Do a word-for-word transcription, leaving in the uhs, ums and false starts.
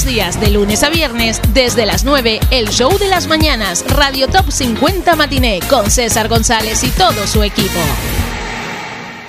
los días de lunes a viernes desde las nueve, el show de las mañanas, Radio Top cincuenta Matiné con César González y todo su equipo.